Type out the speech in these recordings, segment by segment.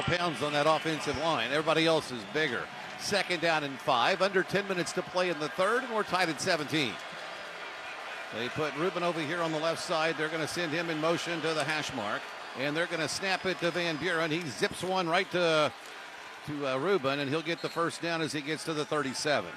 pounds on that offensive line. Everybody else is bigger. 2nd down and 5. Under 10 minutes to play in the third, and we're tied at 17. They put Ruben over here on the left side. They're going to send him in motion to the hash mark. And they're going to snap it to Van Buren. He zips one right to Ruben, and he'll get the first down as he gets to the 37.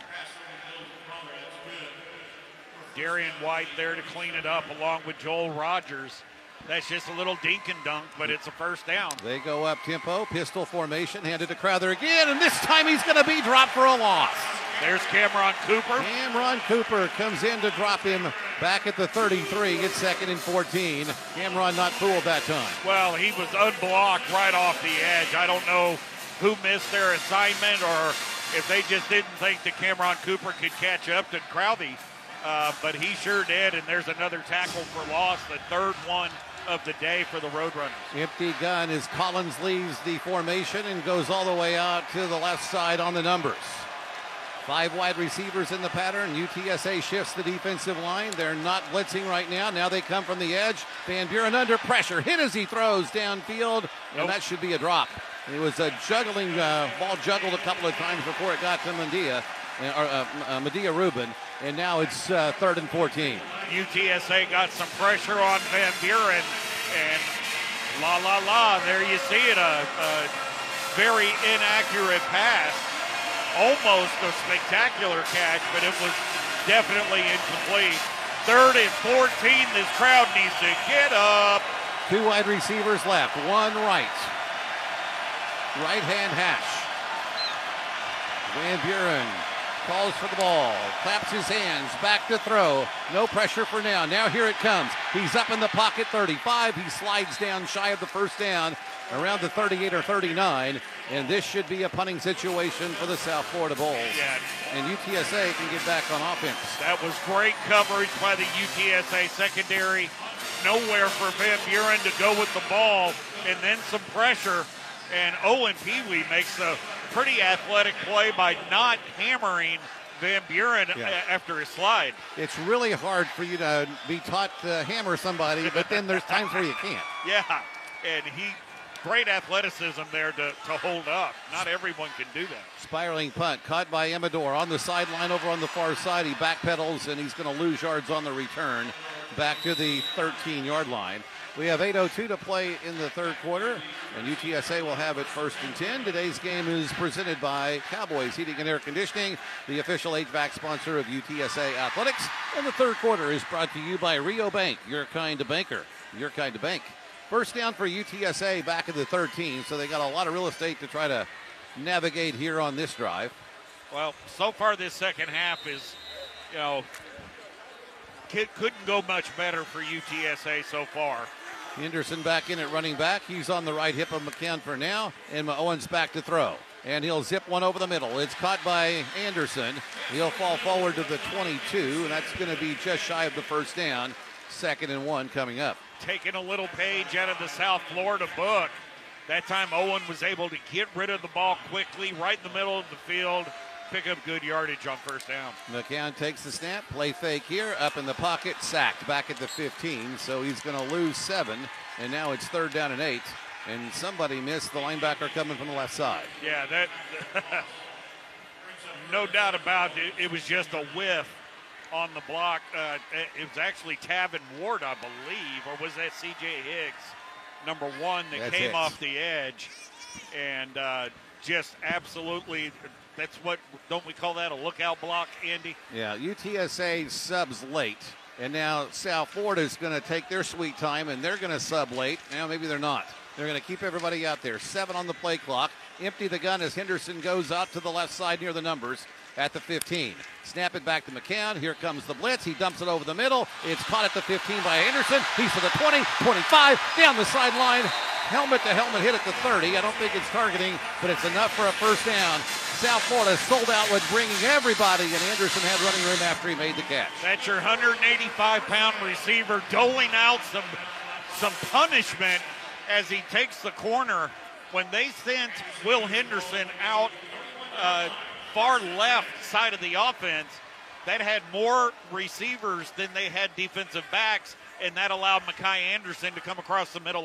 Darian White there to clean it up along with Joel Rogers. That's just a little dink and dunk, but it's a first down. They go up tempo, pistol formation, handed to Crowther again, and this time he's going to be dropped for a loss. There's Cameron Cooper. Cameron Cooper comes in to drop him back at the 33. It's 2nd and 14. Cameron not fooled that time. Well, he was unblocked right off the edge. I don't know who missed their assignment or if they just didn't think that Cameron Cooper could catch up to Crowther. But he sure did, and there's another tackle for loss, the third one of the day for the Roadrunners. Empty gun as Collins leaves the formation and goes all the way out to the left side on the numbers. 5 wide receivers in the pattern. UTSA shifts the defensive line. They're not blitzing right now. Now they come from the edge. Van Buren under pressure. Hit as he throws downfield, and that should be a drop. It was a juggling ball juggled a couple of times before it got to Medea Ruben, and now it's 3rd and 14. UTSA got some pressure on Van Buren, and there you see it, a very inaccurate pass. Almost a spectacular catch, but it was definitely incomplete. 3rd and 14, this crowd needs to get up. 2 wide receivers left, 1 right. Right-hand hash. Van Buren calls for the ball, claps his hands, back to throw. No pressure for now. Now here it comes. He's up in the pocket, 35. He slides down shy of the first down, around the 38 or 39. And this should be a punting situation for the South Florida Bulls. Yeah. And UTSA can get back on offense. That was great coverage by the UTSA secondary. Nowhere for Van Buren to go with the ball, and then some pressure. And Owen Pee-wee makes a pretty athletic play by not hammering Van Buren after his slide. It's really hard for you to be taught to hammer somebody, but then there's times where you can't. Yeah, and great athleticism there to hold up. Not everyone can do that. Spiraling punt caught by Amador on the sideline over on the far side. He backpedals, and he's going to lose yards on the return back to the 13-yard line. We have 8:02 to play in the third quarter, and UTSA will have it 1st and 10. Today's game is presented by Cowboys Heating and Air Conditioning, the official HVAC sponsor of UTSA Athletics. And the third quarter is brought to you by Rio Bank, your kind of banker, your kind of bank. First down for UTSA back in the 13, so they got a lot of real estate to try to navigate here on this drive. Well, so far this second half is, couldn't go much better for UTSA so far. Henderson back in at running back. He's on the right hip of McCann for now, and Owens back to throw. And he'll zip one over the middle. It's caught by Anderson. He'll fall forward to the 22, and that's going to be just shy of the first down. 2nd and 1 coming up. Taking a little page out of the South Florida book. That time Owen was able to get rid of the ball quickly, right in the middle of the field, pick up good yardage on first down. McCann takes the snap, play fake here, up in the pocket, sacked back at the 15, so he's going to lose 7, and now it's 3rd down and 8, and somebody missed the linebacker coming from the left side. Yeah, that no doubt about it. It was just a whiff on the block. It was actually Tavin Ward, I believe, or was that C.J. Higgs, number 1, that came off the edge, and just absolutely. That's what, don't we call that a lookout block, Andy? Yeah, UTSA subs late, and now South Florida is going to take their sweet time, and they're going to sub late. Now maybe they're not. They're going to keep everybody out there. 7 on the play clock. Empty the gun as Henderson goes out to the left side near the numbers at the 15. Snap it back to McCann. Here comes the blitz. He dumps it over the middle. It's caught at the 15 by Anderson. He's to the 20, 25, down the sideline. Helmet to helmet hit at the 30. I don't think it's targeting, but it's enough for a first down. South Florida sold out with bringing everybody, and Anderson had running room after he made the catch. That's your 185-pound receiver doling out some punishment as he takes the corner. When they sent Will Henderson out far left side of the offense, that had more receivers than they had defensive backs, and that allowed Mekhi Anderson to come across the middle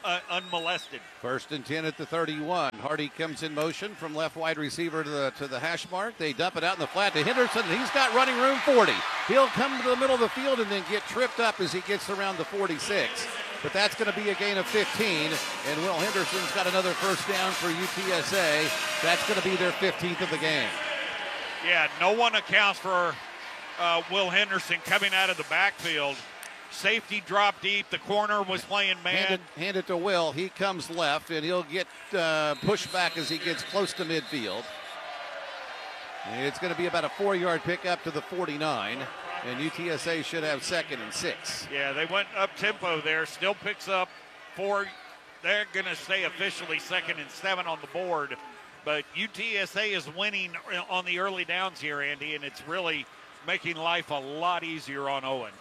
unmolested. 1st and 10 at the 31. Hardy comes in motion from left wide receiver to the hash mark. They dump it out in the flat to Henderson, and he's got running room 40. He'll come to the middle of the field and then get tripped up as he gets around the 46. But that's going to be a gain of 15, and Will Henderson's got another first down for UTSA. That's going to be their 15th of the game. Yeah, no one accounts for Will Henderson coming out of the backfield. Safety dropped deep. The corner was playing man. Hand it to Will. He comes left, and he'll get pushed back as he gets close to midfield. It's going to be about a 4-yard pickup to the 49, and UTSA should have 2nd and 6. Yeah, they went up tempo there. Still picks up 4. They're going to stay officially 2nd and 7 on the board. But UTSA is winning on the early downs here, Andy, and it's really making life a lot easier on Owen.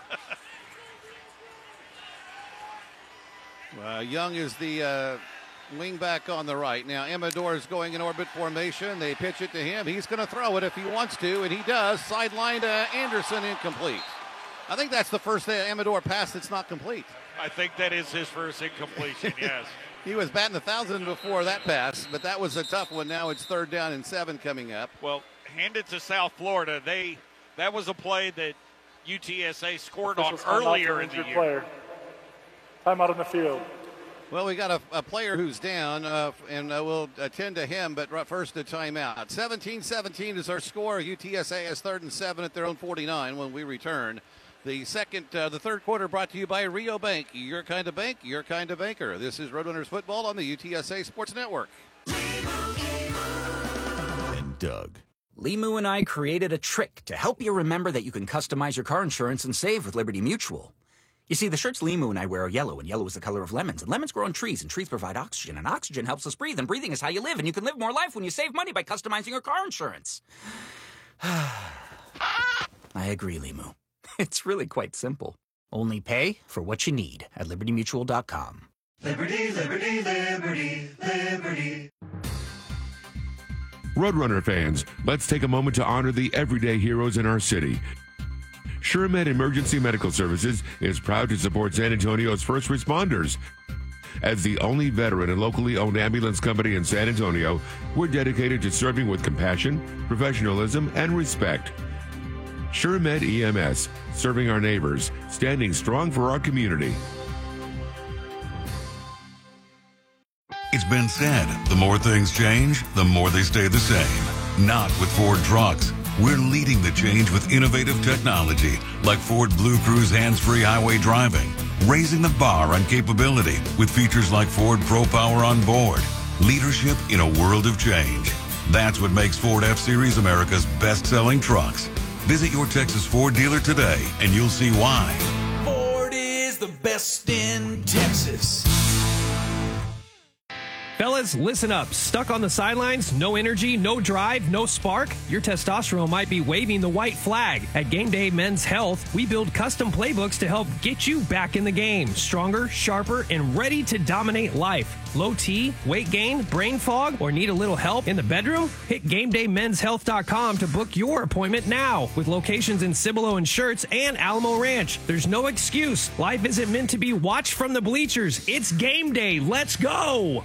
Young is the wing back on the right. Now, Amador is going in orbit formation. They pitch it to him. He's going to throw it if he wants to, and he does. Sideline to Anderson, incomplete. I think that's the first Amador pass that's not complete. I think that is his first incompletion, yes. He was batting 1,000 before that pass, but that was a tough one. Now it's 3rd down and 7 coming up. Well, hand it to South Florida. That was a play that UTSA scored on earlier in the year. Player. Timeout on the field. Well, we got a player who's down, and we'll attend to him, but first a timeout. 17-17 is our score. UTSA has 3rd and 7 at their own 49 when we return. The third quarter brought to you by Rio Bank. Your kind of bank, your kind of banker. This is Roadrunners Football on the UTSA Sports Network. And Doug. Limu and I created a trick to help you remember that you can customize your car insurance and save with Liberty Mutual. You see, the shirts Limu and I wear are yellow, and yellow is the color of lemons. And lemons grow on trees, and trees provide oxygen. And oxygen helps us breathe, and breathing is how you live. And you can live more life when you save money by customizing your car insurance. I agree, Limu. It's really quite simple. Only pay for what you need at LibertyMutual.com. Liberty, liberty, liberty, liberty. Roadrunner fans, let's take a moment to honor the everyday heroes in our city. SureMed Emergency Medical Services is proud to support San Antonio's first responders. As the only veteran and locally owned ambulance company in San Antonio, we're dedicated to serving with compassion, professionalism, and respect. SureMed EMS, serving our neighbors, standing strong for our community. It's been said, the more things change, the more they stay the same. Not with Ford trucks. We're leading the change with innovative technology like Ford Blue Cruise hands-free highway driving, raising the bar on capability with features like Ford Pro Power on board. Leadership in a world of change. That's what makes Ford F-Series America's best-selling trucks. Visit your Texas Ford dealer today and you'll see why. Ford is the best in Texas. Fellas, listen up. Stuck on the sidelines? No energy, no drive, no spark? Your testosterone might be waving the white flag. At Game Day Men's Health, we build custom playbooks to help get you back in the game. Stronger, sharper, and ready to dominate life. Low T, weight gain, brain fog, or need a little help in the bedroom? Hit GameDayMen'sHealth.com to book your appointment now. With locations in Cibolo and Schertz and Alamo Ranch, there's no excuse. Life isn't meant to be watched from the bleachers. It's game day. Let's go.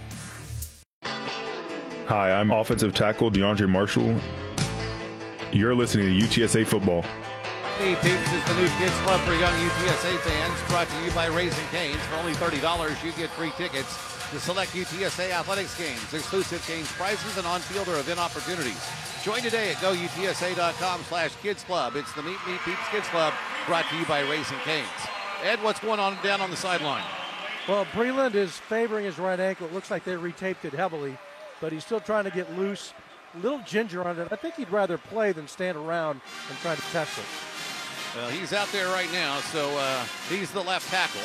Hi, I'm offensive tackle DeAndre Marshall. You're listening to UTSA Football. Hey, Peeps is the new Kids Club for young UTSA fans, brought to you by Raising Cane's. For only $30, you get free tickets to select UTSA athletics games, exclusive games prizes, and on-field or event opportunities. Join today at goutsa.com/Kids Club. It's the Meet Me Peeps Kids Club, brought to you by Raising Cane's. Ed, what's going on down on the sideline? Well, Breland is favoring his right ankle. It looks like they retaped it heavily, but he's still trying to get loose. A little ginger on it. I think he'd rather play than stand around and try to test it. Well, he's out there right now, so he's the left tackle.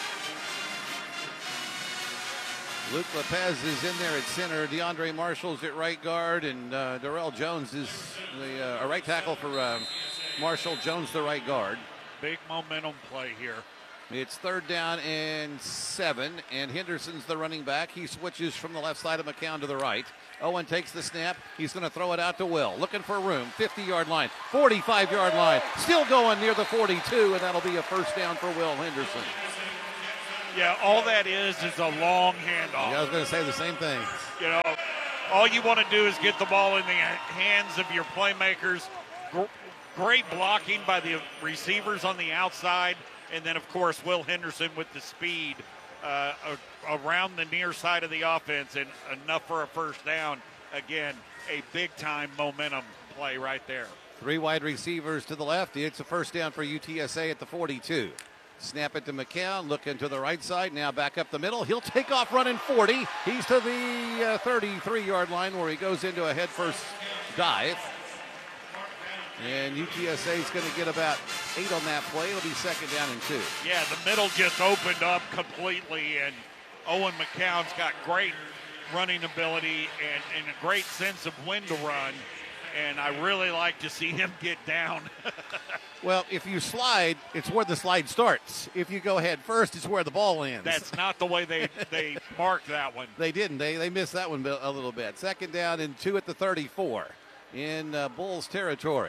Luke Lopez is in there at center. DeAndre Marshall's at right guard, and Darrell Jones is the right tackle for Marshall. Jones the right guard. Big momentum play here. It's 3rd down and 7, and Henderson's the running back. He switches from the left side of McCown to the right. Owen takes the snap. He's going to throw it out to Will. Looking for room. 50-yard line, 45-yard line. Still going near the 42, and that'll be a first down for Will Henderson. Yeah, all that is a long handoff. Yeah, I was going to say the same thing. You know, all you want to do is get the ball in the hands of your playmakers. Great blocking by the receivers on the outside. And then, of course, Will Henderson with the speed around the near side of the offense and enough for a first down. Again, a big-time momentum play right there. 3 wide receivers to the left. It's a first down for UTSA at the 42. Snap it to McCown, looking to the right side, now back up the middle. He'll take off running 40. He's to the 33-yard line where he goes into a head-first dive. And UTSA is going to get about 8 on that play. It'll be second down and 2. Yeah, the middle just opened up completely, and Owen McCown's got great running ability and a great sense of when to run, and I really like to see him get down. Well, if you slide, it's where the slide starts. If you go head first, it's where the ball ends. That's not the way they marked that one. They didn't. They missed that one a little bit. Second down and 2 at the 34 in Bulls territory.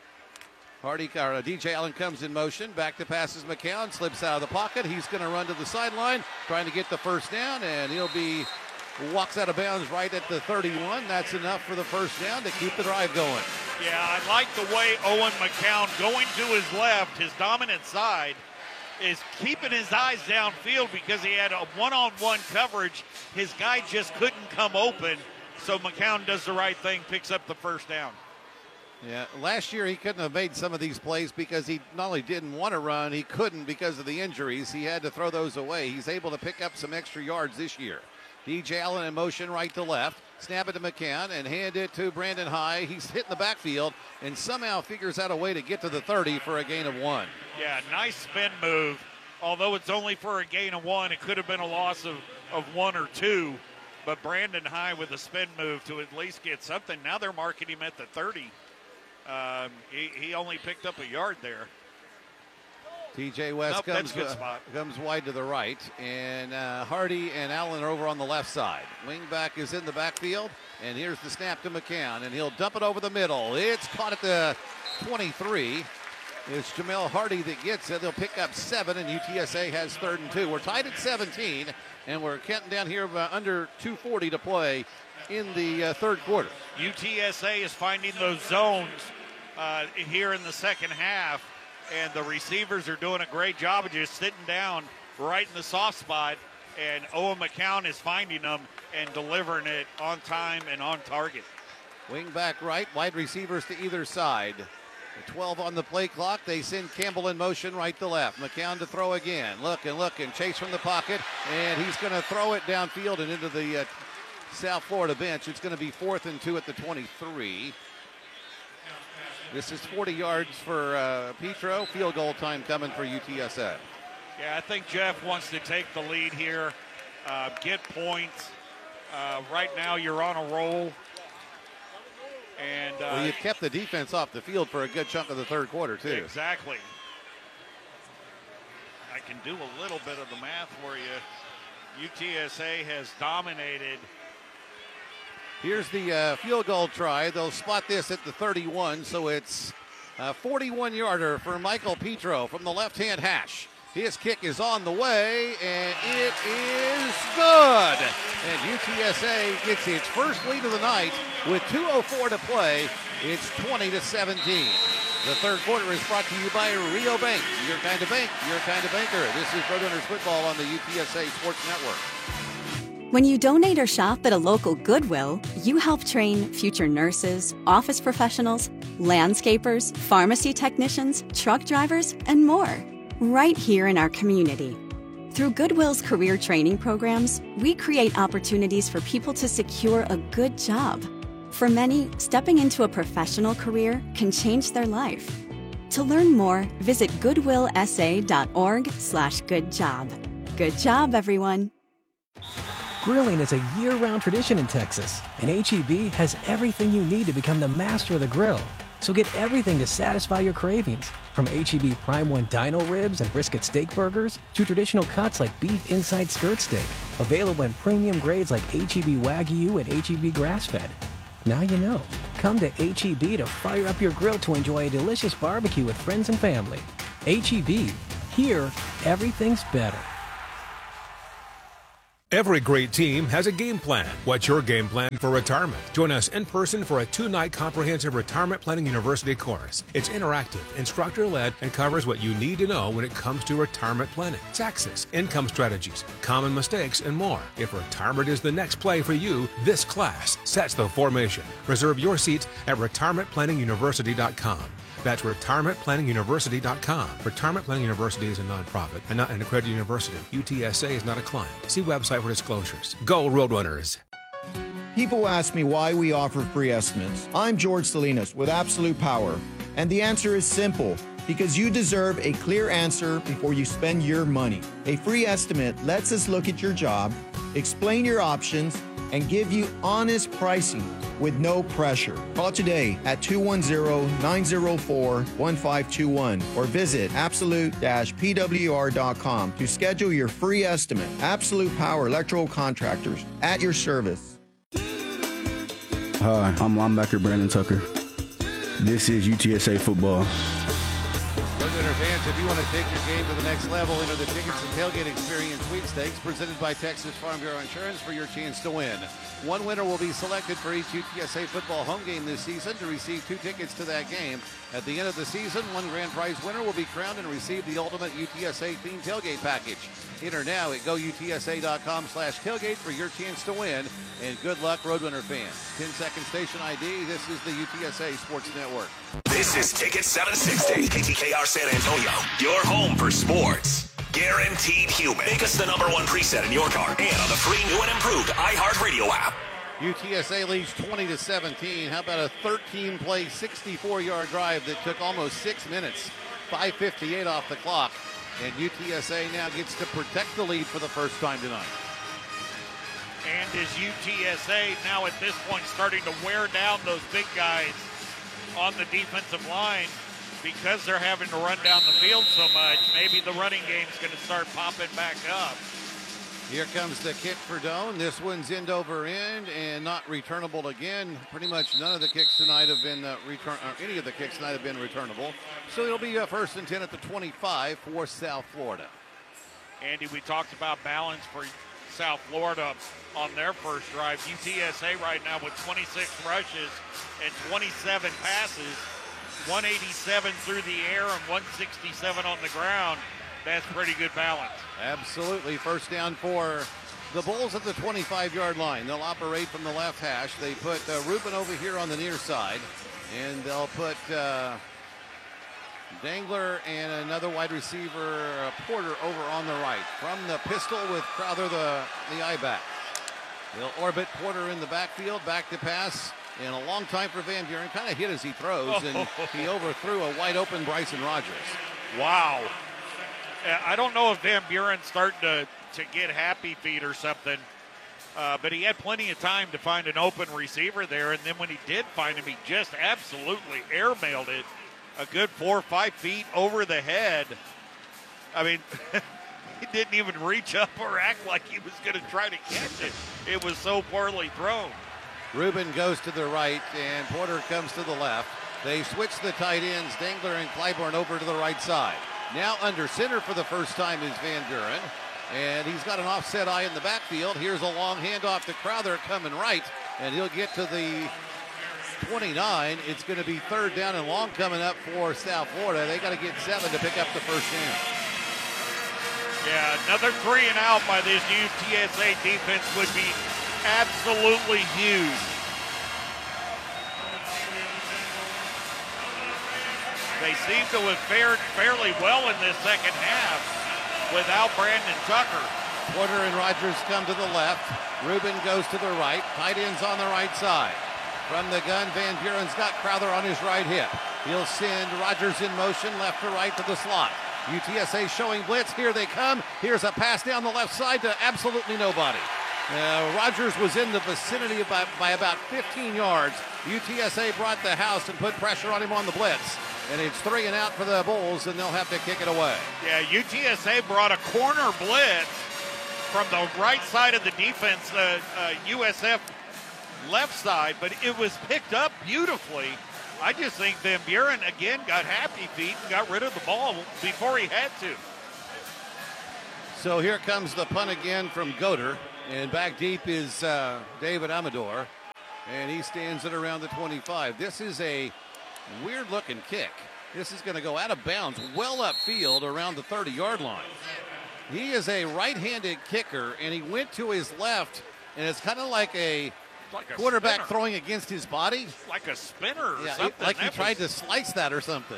DJ Allen comes in motion. Back to passes McCown. Slips out of the pocket. He's going to run to the sideline, trying to get the first down, and walks out of bounds right at the 31. That's enough for the first down to keep the drive going. Yeah, I like the way Owen McCown going to his left, his dominant side, is keeping his eyes downfield because he had a one-on-one coverage. His guy just couldn't come open, so McCown does the right thing, picks up the first down. Yeah, last year he couldn't have made some of these plays because he not only didn't want to run, he couldn't because of the injuries. He had to throw those away. He's able to pick up some extra yards this year. DJ Allen in motion right to left. Snap it to McCann and hand it to Brandon High. He's hitting the backfield and somehow figures out a way to get to the 30 for a gain of 1. Yeah, nice spin move. Although it's only for a gain of 1, it could have been a loss of 1 or 2. But Brandon High with a spin move to at least get something. Now they're marking him at the 30. He only picked up a yard there. TJ West comes wide to the right, and Hardy and Allen are over on the left side. Wingback is in the backfield, and here's the snap to McCown, and he'll dump it over the middle. It's caught at the 23. It's Jamel Hardy that gets it. They'll pick up 7, and UTSA has 3rd and 2. We're tied at 17, and we're counting down here under 2:40 to play in the third quarter. UTSA is finding those zones here in the second half, and the receivers are doing a great job of just sitting down right in the soft spot, and Owen McCown is finding them and delivering it on time and on target. Wing back right, wide receivers to either side. 12 on the play clock. They send Campbell in motion right to left. McCown to throw again. Looking, chase from the pocket, and he's going to throw it downfield and into the South Florida bench. It's going to be 4th and 2 at the 23. This is 40 yards for Petro. Field goal time coming for UTSA. Yeah, I think Jeff wants to take the lead here, get points. Right now you're on a roll. And well, you've kept the defense off the field for a good chunk of the third quarter, too. Exactly. I can do a little bit of the math for you. UTSA has dominated. Here's the field goal try. They'll spot this at the 31, so it's a 41-yarder for Michael Petro from the left-hand hash. His kick is on the way, and it is good. And UTSA gets its first lead of the night with 2:04 to play. It's 20-17. The third quarter is brought to you by Rio Bank. Your kind of bank, your kind of banker. This is Roadrunners football on the UTSA Sports Network. When you donate or shop at a local Goodwill, you help train future nurses, office professionals, landscapers, pharmacy technicians, truck drivers, and more. Right here in our community. Through Goodwill's career training programs, we create opportunities for people to secure a good job. For many, stepping into a professional career can change their life. To learn more, visit goodwillsa.org/goodjob. Good job, everyone. Grilling is a year-round tradition in Texas, and H-E-B has everything you need to become the master of the grill. So get everything to satisfy your cravings, from H-E-B Prime 1 Dino Ribs and Brisket Steak Burgers to traditional cuts like Beef Inside Skirt Steak, available in premium grades like H-E-B Wagyu and H-E-B Grass-Fed. Now you know. Come to H-E-B to fire up your grill to enjoy a delicious barbecue with friends and family. H-E-B. Here, everything's better. Every great team has a game plan. What's your game plan for retirement? Join us in person for a 2-night comprehensive retirement planning university course. It's interactive, instructor-led, and covers what you need to know when it comes to retirement planning, taxes, income strategies, common mistakes, and more. If retirement is the next play for you, this class sets the formation. Reserve your seat at retirementplanninguniversity.com. That's retirementplanninguniversity.com. Retirement Planning University is a nonprofit and not an accredited university. UTSA is not a client. See website for disclosures. Go Roadrunners. People ask me why we offer free estimates. I'm George Salinas with Absolute Power, and the answer is simple. Because you deserve a clear answer before you spend your money. A free estimate lets us look at your job, explain your options, and give you honest pricing with no pressure. Call today at 210-904-1521 or visit absolute-pwr.com to schedule your free estimate. Absolute Power Electrical Contractors, at your service. Hi, I'm linebacker Brandon Tucker. This is UTSA football. Roadrunner fans, if you want to take your game to the next level, enter the Tickets and Tailgate Experience Sweepstakes presented by Texas Farm Bureau Insurance for your chance to win. One winner will be selected for each UTSA football home game this season to receive 2 tickets to that game. At the end of the season, one grand prize winner will be crowned and receive the ultimate UTSA themed tailgate package. Enter now at goutsa.com/tailgate for your chance to win. And good luck, Roadrunner fans. 10-second station ID. This is the UTSA Sports Network. This is Ticket 760, KTKR San Antonio, your home for sports. Guaranteed human. Make us the #1 preset in your car and on the free new and improved iHeartRadio app. UTSA leads 20-17. How about a 13-play, 64-yard drive that took almost 6 minutes, 5:58 off the clock. And UTSA now gets to protect the lead for the first time tonight. And is UTSA now at this point starting to wear down those big guys on the defensive line because they're having to run down the field so much? Maybe the running game's going to start popping back up. Here comes the kick for Doan. This one's end over end and not returnable again. Pretty much none of the kicks tonight have been any of the kicks tonight have been returnable. So it'll be first and 10 at the 25 for South Florida. Andy, we talked about balance for South Florida on their first drive. UTSA right now with 26 rushes and 27 passes, 187 through the air and 167 on the ground. That's pretty good balance. Absolutely. First down for the Bulls at the 25-yard line. They'll operate from the left hash. They put Rubin over here on the near side, and they'll put Dangler and another wide receiver, Porter, over on the right. From the pistol with Crowther, the I-back. They'll orbit Porter in the backfield, back to pass, and a long time for Van Buren. Kind of hit as he throws, and he overthrew a wide-open Bryson Rogers. Wow. I don't know if Van Buren's starting to get happy feet or something, but he had plenty of time to find an open receiver there, and then when he did find him, he just absolutely airmailed it a good 4 or 5 feet over the head. I mean, he didn't even reach up or act like he was going to try to catch it. It was so poorly thrown. Rubin goes to the right, and Porter comes to the left. They switch the tight ends, Dangler and Clyburn, over to the right side. Now under center for the first time is Van Buren, and he's got an offset eye in the backfield. Here's a long handoff to Crowther coming right, and he'll get to the 29. It's going to be third down and long coming up for South Florida. They got to get 7 to pick up the first down. Yeah, another 3 and out by this UTSA defense would be absolutely huge. They seem to have fared fairly well in this second half without Brandon Tucker. Porter and Rogers come to the left. Rubin goes to the right. Tight ends on the right side. From the gun, Van Buren's got Crowther on his right hip. He'll send Rogers in motion left to right to the slot. UTSA showing blitz. Here they come. Here's a pass down the left side to absolutely nobody. Rogers was in the vicinity by about 15 yards. UTSA brought the house and put pressure on him on the blitz. And it's 3 and out for the Bulls, and they'll have to kick it away. Yeah, UTSA brought a corner blitz from the right side of the defense, the USF left side, but it was picked up beautifully. I just think Van Buren, again, got happy feet and got rid of the ball before he had to. So here comes the punt again from Goder. And back deep is David Amador, and he stands at around the 25. This is a weird-looking kick. This is going to go out of bounds, well upfield around the 30-yard line. He is a right-handed kicker, and he went to his left, and it's kind of like a quarterback spinner. throwing against his body. Like a spinner or Yeah, something. like he tried to slice that or something.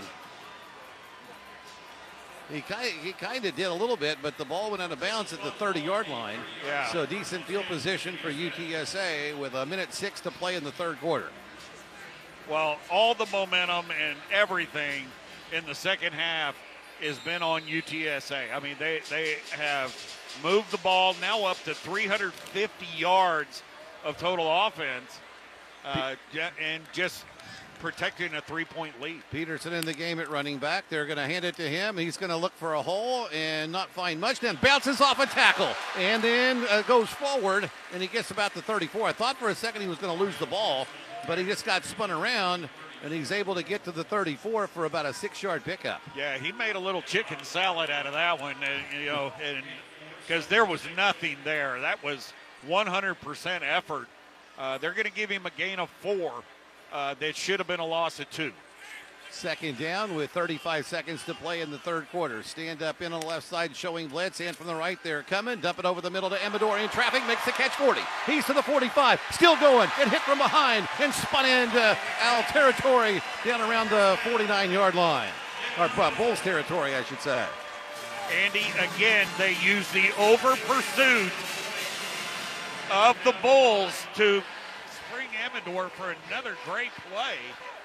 He kind of did a little bit, but the ball went out of bounds at the 30-yard line. Yeah. So decent field position for UTSA with 1:06 to play in the third quarter. Well, all the momentum and everything in the second half has been on UTSA. I mean, they have moved the ball now up to 350 yards of total offense and just protecting a 3-point lead. Peterson in the game at running back. They're going to hand it to him. He's going to look for a hole and not find much. Then bounces off a tackle and then goes forward, and he gets about the 34. I thought for a second he was going to lose the ball, but he just got spun around, and he's able to get to the 34 for about a 6-yard pickup. Yeah, he made a little chicken salad out of that one, and because there was nothing there. That was 100% effort. They're going to give him a gain of 4. That should have been a loss of 2. Second down with 35 seconds to play in the third quarter. Stand up in on the left side, showing blitz, and from the right they're coming. Dump it over the middle to Amador in traffic, makes the catch 40. He's to the 45, still going, and hit from behind, and spun into Owl territory down around the 49-yard line. Or Bulls territory, I should say. Andy, again, they use the over pursuit of the Bulls to spring Amador for another great play.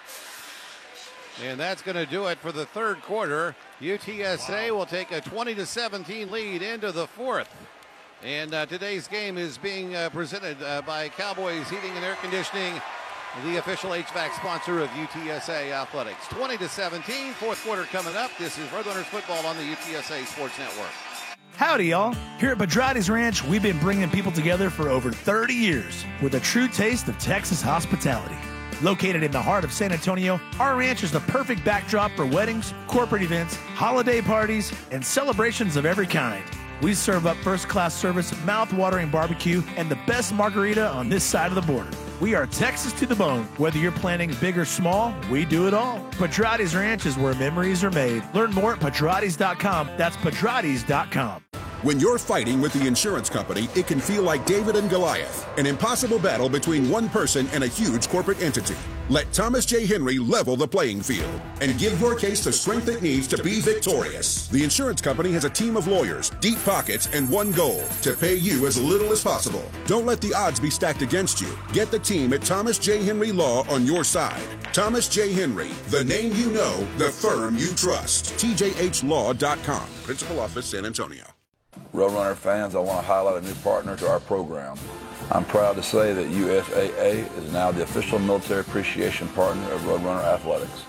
And that's going to do it for the third quarter. UTSA will take a 20-17 lead into the fourth. And today's game is being presented by Cowboys Heating and Air Conditioning, the official HVAC sponsor of UTSA Athletics. 20-17, fourth quarter coming up. This is Roadrunners football on the UTSA Sports Network. Howdy, y'all. Here at Pedrati's Ranch, we've been bringing people together for over 30 years with a true taste of Texas hospitality. Located in the heart of San Antonio, our ranch is the perfect backdrop for weddings, corporate events, holiday parties, and celebrations of every kind. We serve up first-class service, mouth-watering barbecue, and the best margarita on this side of the border. We are Texas to the bone. Whether you're planning big or small, we do it all. Pedrati's Ranch is where memories are made. Learn more at Pedratis.com. That's Pedratis.com. When you're fighting with the insurance company, it can feel like David and Goliath, an impossible battle between one person and a huge corporate entity. Let Thomas J. Henry level the playing field and give your case the strength it needs to be victorious. The insurance company has a team of lawyers, deep pockets, and one goal: to pay you as little as possible. Don't let the odds be stacked against you. Get the team at Thomas J. Henry Law on your side. Thomas J. Henry, the name you know, the firm you trust. TJHLaw.com. Principal Office, San Antonio. Roadrunner fans, I want to highlight a new partner to our program. I'm proud to say that USAA is now the official military appreciation partner of Roadrunner Athletics.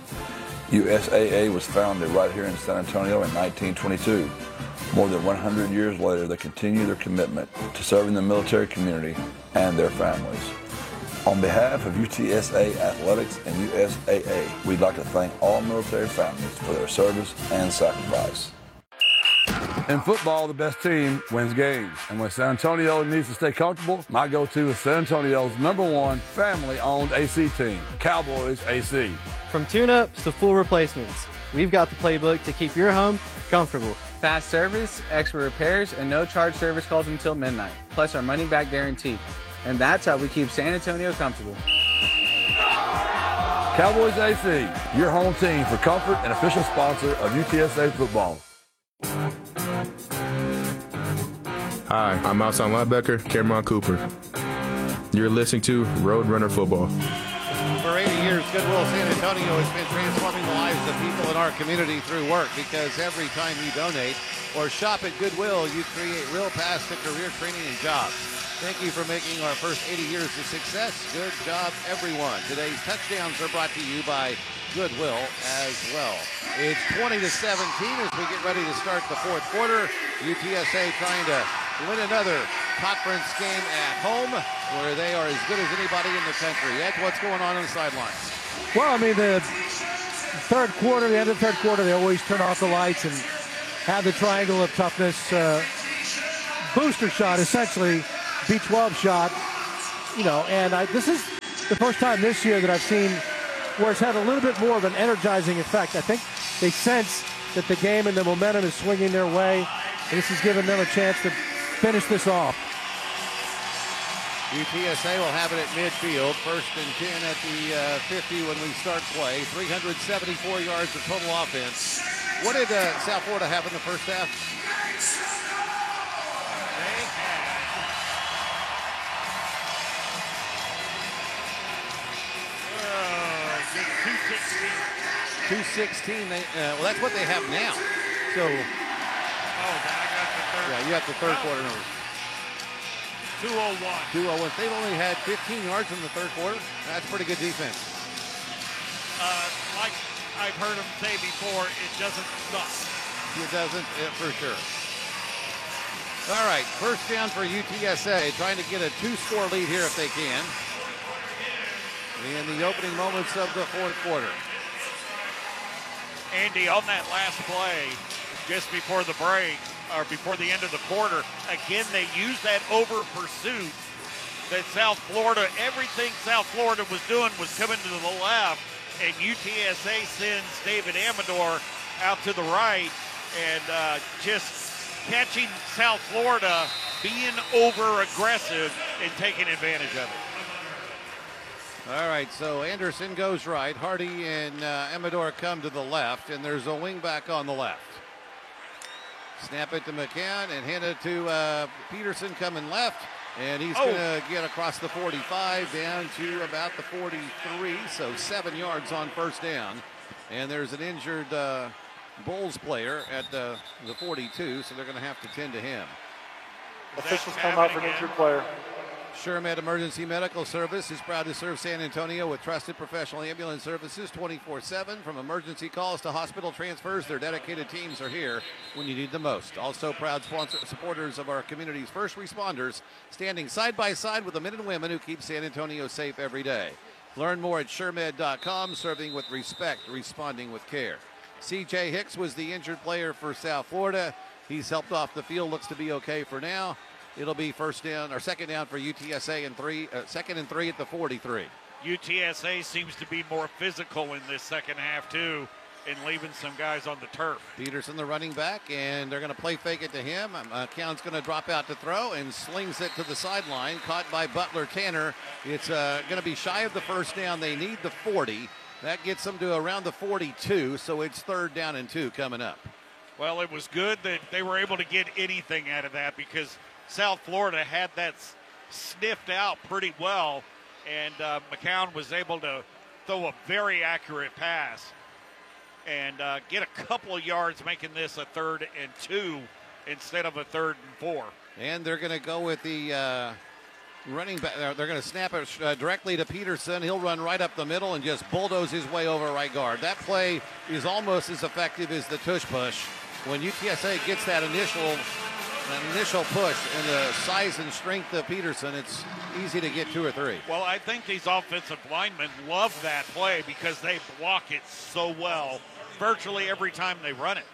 USAA was founded right here in San Antonio in 1922. More than 100 years later, they continue their commitment to serving the military community and their families. On behalf of UTSA Athletics and USAA, we'd like to thank all military families for their service and sacrifice. In football, the best team wins games. And when San Antonio needs to stay comfortable, my go-to is San Antonio's #1 family-owned AC team, Cowboys AC. From tune-ups to full replacements, we've got the playbook to keep your home comfortable. Fast service, expert repairs, and no charge service calls until midnight, plus our money-back guarantee. And that's how we keep San Antonio comfortable. Cowboys AC, your home team for comfort and official sponsor of UTSA football. Hi, I'm outside linebacker Cameron Cooper. You're listening to Roadrunner Football. For 80 years, Goodwill San Antonio has been transforming the lives of people in our community through work, because every time you donate or shop at Goodwill, you create real paths to career training and jobs. Thank you for making our first 80 years a success. Good job, everyone. Today's touchdowns are brought to you by Goodwill as well. It's 20-17 as we get ready to start the fourth quarter. UTSA trying to win another conference game at home, where they are as good as anybody in the country. Ed, what's going on the sidelines? Well, I mean, the third quarter, the end of the third quarter, they always turn off the lights and have the triangle of toughness booster shot, essentially B12 shot, and this is the first time this year that I've seen where it's had a little bit more of an energizing effect. I think they sense that the game and the momentum is swinging their way, and this has given them a chance to finish this off. UTSA will have it at midfield, 1st and 10 at the 50 when we start play. 374 yards of total offense. What did South Florida have in the first half? They had 216. Well, that's what they have now. So, then I got the third. Yeah, you have the third quarter numbers. 201. 201. They've only had 15 yards in the third quarter. That's pretty good defense. Like I've heard them say before, it doesn't suck. It doesn't, for sure. All right, first down for UTSA, trying to get a 2-score lead here if they can. In the opening moments of the fourth quarter. Andy, on that last play, just before the break, or before the end of the quarter, again, they used that over pursuit that South Florida, everything South Florida was doing was coming to the left, and UTSA sends David Amador out to the right, and just catching South Florida being over aggressive and taking advantage of it. All right, so Anderson goes right. Hardy and Amador come to the left, and there's a wing back on the left. Snap it to McCann and hand it to Peterson coming left, and he's going to get across the 45 down to about the 43, so 7 yards on first down. And there's an injured Bulls player at the 42, so they're going to have to tend to him. Officials come out for an injured player. SureMed Emergency Medical Service is proud to serve San Antonio with trusted professional ambulance services 24/7. From emergency calls to hospital transfers, their dedicated teams are here when you need them most. Also proud supporters of our community's first responders, standing side by side with the men and women who keep San Antonio safe every day. Learn more at SureMed.com, serving with respect, responding with care. C.J. Hicks was the injured player for South Florida. He's helped off the field, looks to be okay for now. It'll be first down or second down for UTSA and 2nd and 3 at the 43. UTSA seems to be more physical in this second half too, and leaving some guys on the turf. Peterson, the running back, and they're going to play fake it to him. Count's going to drop out to throw and slings it to the sideline, caught by Butler Tanner. It's going to be shy of the first down. They need the 40. That gets them to around the 42, so it's 3rd down and 2 coming up. Well, it was good that they were able to get anything out of that because South Florida had that sniffed out pretty well, and McCown was able to throw a very accurate pass and get a couple of yards, making this a 3rd and 2 instead of a 3rd and 4. And they're going to go with the running back. They're going to snap it directly to Peterson. He'll run right up the middle and just bulldoze his way over right guard. That play is almost as effective as the tush push. When UTSA gets that initial push and the size and strength of Peterson, it's easy to get 2 or 3. Well, I think these offensive linemen love that play because they block it so well virtually every time they run it.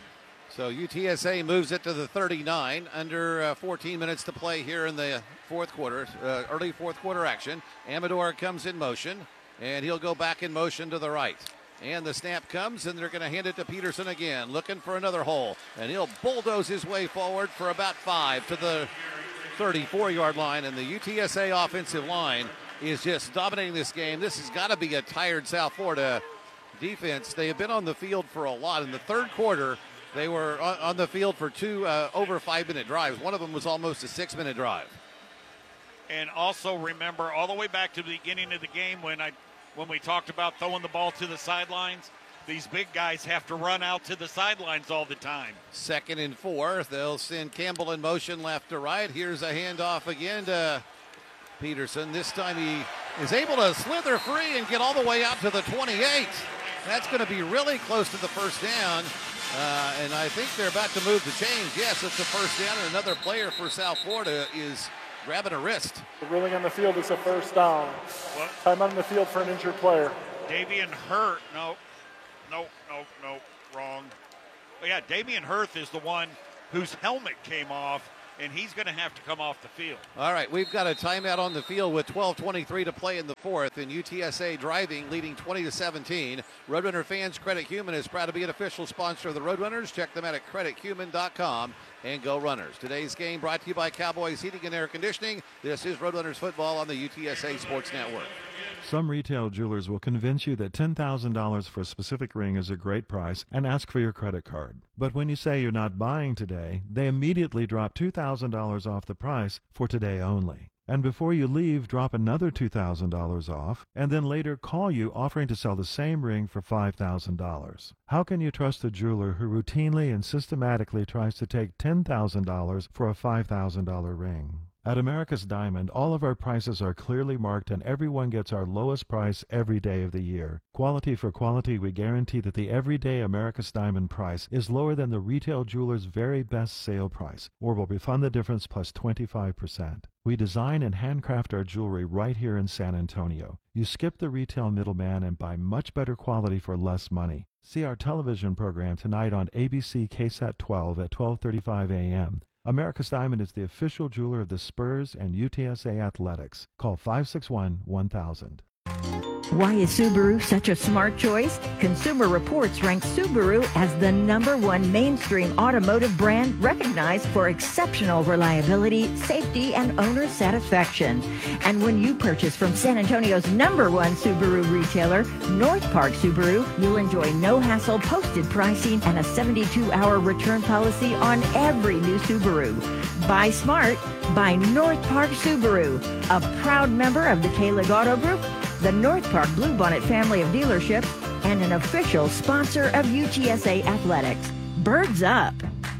So UTSA moves it to the 39, under 14 minutes to play here in the fourth quarter, early fourth quarter action. Amador comes in motion, and he'll go back in motion to the right. And the snap comes, and they're going to hand it to Peterson again, looking for another hole. And he'll bulldoze his way forward for about 5 to the 34-yard line. And the UTSA offensive line is just dominating this game. This has got to be a tired South Florida defense. They have been on the field for a lot. In the third quarter, they were on the field for 2 over 5-minute drives. One of them was almost a 6-minute drive. And also remember, all the way back to the beginning of the game when we talked about throwing the ball to the sidelines, these big guys have to run out to the sidelines all the time. 2nd and 4. They'll send Campbell in motion left to right. Here's a handoff again to Peterson. This time he is able to slither free and get all the way out to the 28. That's going to be really close to the first down. And I think they're about to move the chains. Yes, it's a first down, and another player for South Florida is grabbing a wrist. The ruling on the field is a first down. What? Time on the field for an injured player. Davian Hurt. No, wrong. But yeah, Davian Hurt is the one whose helmet came off and he's going to have to come off the field. All right, we've got a timeout on the field with 12:23 to play in the fourth, and UTSA driving, leading 20-17. Roadrunner fans, Credit Human is proud to be an official sponsor of the Roadrunners. Check them out at credithuman.com and go Runners. Today's game brought to you by Cowboys Heating and Air Conditioning. This is Roadrunners football on the UTSA Sports Network. Some retail jewelers will convince you that $10,000 for a specific ring is a great price and ask for your credit card. But when you say you're not buying today, they immediately drop $2,000 off the price for today only. And before you leave, drop another $2,000 off, and then later call you offering to sell the same ring for $5,000. How can you trust a jeweler who routinely and systematically tries to take $10,000 for a $5,000 ring? At America's Diamond, all of our prices are clearly marked and everyone gets our lowest price every day of the year. Quality for quality, we guarantee that the everyday America's Diamond price is lower than the retail jeweler's very best sale price, or will refund the difference plus 25%. We design and handcraft our jewelry right here in San Antonio. You skip the retail middleman and buy much better quality for less money. See our television program tonight on ABC KSAT 12 at 12:35 a.m. America's Diamond is the official jeweler of the Spurs and UTSA Athletics. Call 561-1000. Why is Subaru such a smart choice? Consumer Reports ranks Subaru as the #1 mainstream automotive brand recognized for exceptional reliability, safety, and owner satisfaction. And when you purchase from San Antonio's #1 Subaru retailer, North Park Subaru, you'll enjoy no-hassle posted pricing and a 72-hour return policy on every new Subaru. Buy smart, buy North Park Subaru, a proud member of the K-Lig Auto Group, the North Park Bluebonnet family of dealerships, and an official sponsor of UTSA Athletics. Birds up!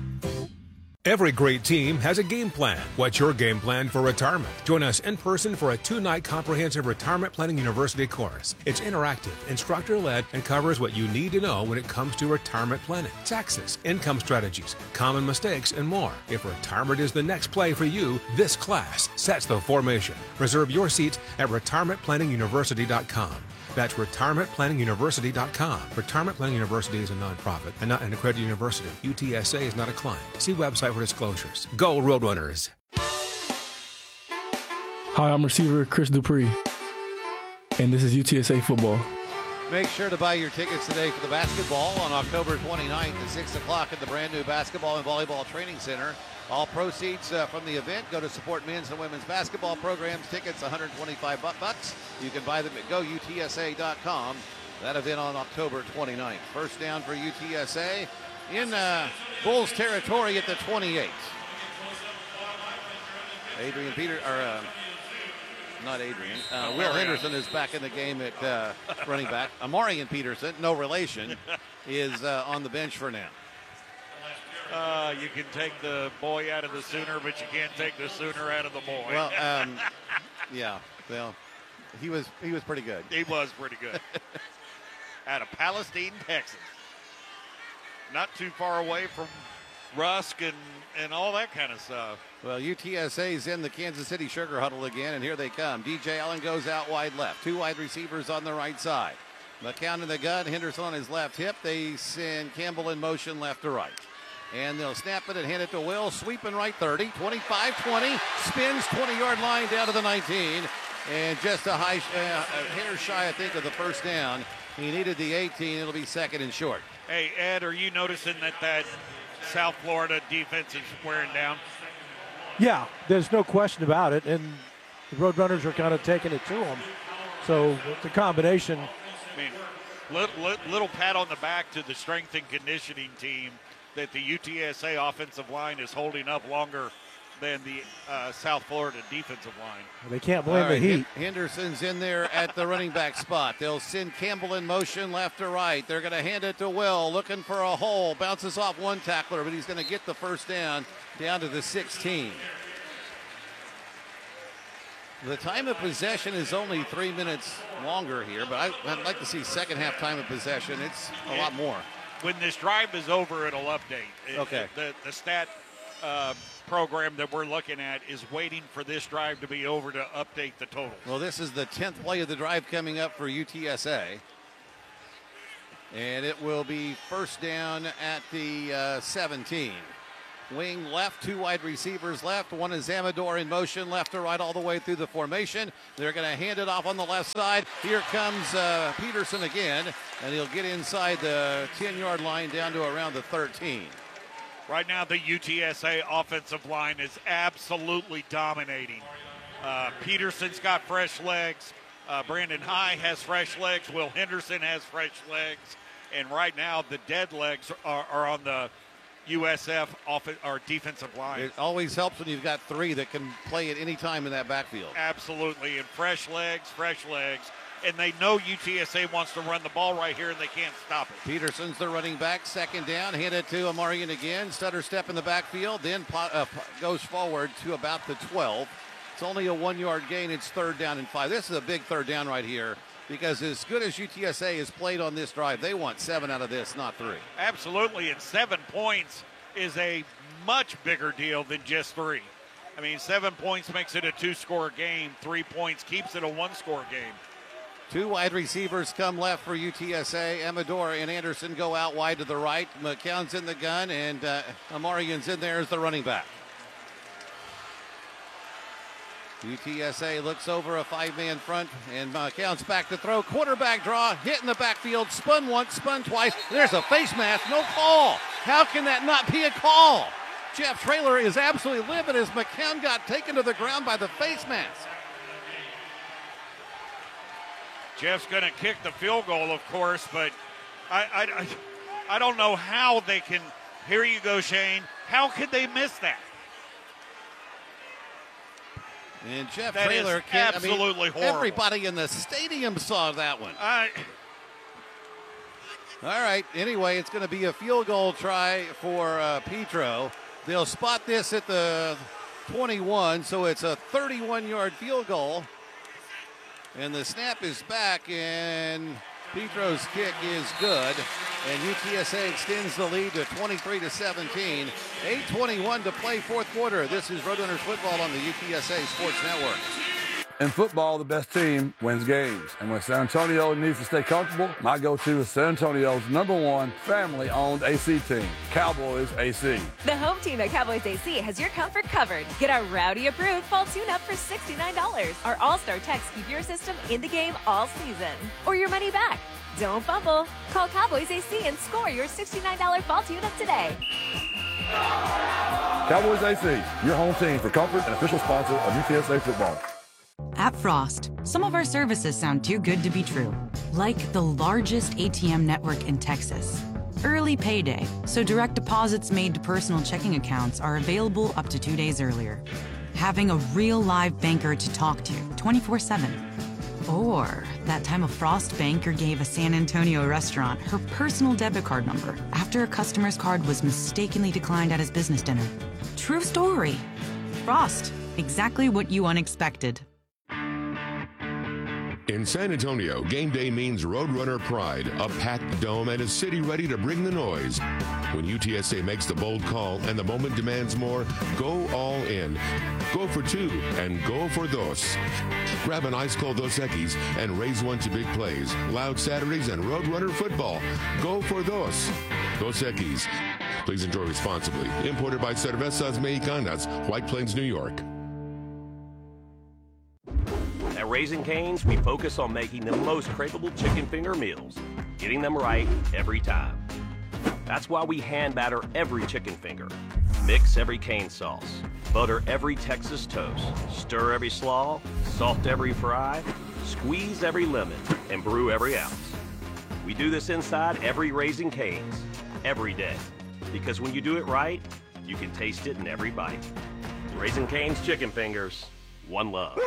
Every great team has a game plan. What's your game plan for retirement? Join us in person for a 2-night comprehensive retirement planning university course. It's interactive, instructor-led, and covers what you need to know when it comes to retirement planning, taxes, income strategies, common mistakes, and more. If retirement is the next play for you, this class sets the formation. Reserve your seats at retirementplanninguniversity.com. That's retirementplanninguniversity.com. Retirement Planning University is a nonprofit and not an accredited university. UTSA is not a client. See website for disclosures. Go Roadrunners. Hi, I'm receiver Chris Dupree, and this is UTSA football. Make sure to buy your tickets today for the basketball on October 29th at 6 o'clock at the brand new Basketball and Volleyball Training Center. All proceeds from the event go to support men's and women's basketball programs. Tickets $125. You can buy them at GoUTSA.com. That event on October 29th. First down for UTSA in Bulls territory at the 28. Adrian Peter, or not Adrian. Will Henderson is back in the game at running back. Amarian Peterson, no relation, is on the bench for now. You can take the boy out of the Sooner, but you can't take the Sooner out of the boy. Well, yeah. Well, he was pretty good. He was pretty good. Out of Palestine, Texas. Not too far away from Rusk and all that kind of stuff. Well, UTSA's in the Kansas City Sugar Huddle again, and here they come. DJ Allen goes out wide left. 2 wide receivers on the right side. McCown in the gun, Henderson on his left hip. They send Campbell in motion left to right. And they'll snap it and hand it to Will. Sweeping right 30, 25-20. Spins 20-yard line down to the 19. And just a hair shy, I think, of the first down. He needed the 18. It'll be second and short. Hey, Ed, are you noticing that South Florida defense is wearing down? Yeah, there's no question about it. And the Roadrunners are kind of taking it to them. So the combination. I mean, little pat on the back to the strength and conditioning team that the UTSA offensive line is holding up longer than the South Florida defensive line. They can't blame the heat. Henderson's in there at the running back spot. They'll send Campbell in motion left to right. They're going to hand it to Will, looking for a hole. Bounces off one tackler, but he's going to get the first down to the 16. The time of possession is only 3 minutes longer here, but I'd like to see second half time of possession. It's a lot more. When this drive is over, it'll update. Okay. The stat program that we're looking at is waiting for this drive to be over to update the total. Well, this is the 10th play of the drive coming up for UTSA. And it will be first down at the 17. wing left, 2 wide receivers left. One is Amador in motion, left to right all the way through the formation. They're going to hand it off on the left side. Here comes Peterson again, and he'll get inside the 10-yard line down to around the 13. Right now, the UTSA offensive line is absolutely dominating. Peterson's got fresh legs. Brandon High has fresh legs. Will Henderson has fresh legs. And right now, the dead legs are on the USF defensive line. It always helps when you've got 3 that can play at any time in that backfield. Absolutely. And fresh legs. And they know UTSA wants to run the ball right here, and they can't stop it. Peterson's the running back. Second down, handed to Amarian again. Stutter step in the backfield, then goes forward to about the 12. It's only a 1-yard gain. It's 3rd down and 5. This is a big 3rd down right here, because as good as UTSA has played on this drive, they want 7 out of this, not 3. Absolutely, and 7 points is a much bigger deal than just 3. I mean, 7 points makes it a 2-score game. 3 points keeps it a 1-score game. 2 wide receivers come left for UTSA. Amador and Anderson go out wide to the right. McCown's in the gun, and Amarian's in there as the running back. UTSA looks over a 5-man front, and McCown's back to throw. Quarterback draw, hit in the backfield, spun once, spun twice. There's a face mask, no call. How can that not be a call? Jeff Traylor is absolutely livid as McCown got taken to the ground by the face mask. Jeff's going to kick the field goal, of course, but I don't know how they can. Here you go, Shane. How could they miss that? And Jeff That Traylor is can't. absolutely horrible. Everybody in the stadium saw that one. All right. Anyway, it's going to be a field goal try for Petro. They'll spot this at the 21, so it's a 31-yard field goal. And the snap is back, and Petro's kick is good. And UTSA extends the lead to 23-17. 8:21 to play, 4th quarter. This is Roadrunners football on the UTSA Sports Network. In football, the best team wins games. And when San Antonio needs to stay comfortable, my go-to is San Antonio's #1 family-owned AC team, Cowboys AC. The home team at Cowboys AC has your comfort covered. Get our Rowdy-approved fall tune-up for $69. Our all-star techs keep your system in the game all season. Or your money back. Don't fumble. Call Cowboys AC and score your $69 fall tune-up today. Cowboys AC, your home team for comfort and official sponsor of UTSA football. At Frost, some of our services sound too good to be true. Like the largest ATM network in Texas. Early payday, so direct deposits made to personal checking accounts are available up to 2 days earlier. Having a real live banker to talk to 24/7. Or that time a Frost banker gave a San Antonio restaurant her personal debit card number after a customer's card was mistakenly declined at his business dinner. True story. Frost, exactly what you unexpected. In San Antonio, game day means Roadrunner pride, a packed dome, and a city ready to bring the noise. When UTSA makes the bold call and the moment demands more, go all in. Go for 2 and go for dos. Grab an ice-cold Dos Equis and raise one to big plays. Loud Saturdays and Roadrunner football. Go for dos. Dos Equis. Please enjoy responsibly. Imported by Cervezas Mexicanas, White Plains, New York. At Raising Cane's, we focus on making the most craveable chicken finger meals, getting them right every time. That's why we hand batter every chicken finger, mix every cane sauce, butter every Texas toast, stir every slaw, salt every fry, squeeze every lemon, and brew every ounce. We do this inside every Raising Cane's, every day. Because when you do it right, you can taste it in every bite. Raising Cane's chicken fingers, one love.